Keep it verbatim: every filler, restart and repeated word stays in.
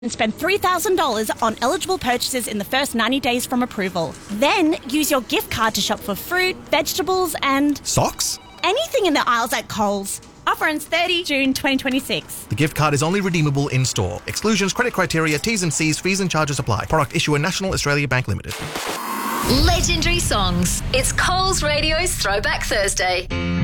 and spend three thousand dollars on eligible purchases in the first ninety days from approval. Then use your gift card to shop for fruit, vegetables and... Socks? anything in the aisles at Coles. Offer ends thirtieth of June twenty twenty-six. The gift card is only redeemable in-store. Exclusions, credit criteria, T's and C's, fees and charges apply. Product issuer National Australia Bank Limited. Legendary songs. It's Coles Radio's Throwback Thursday.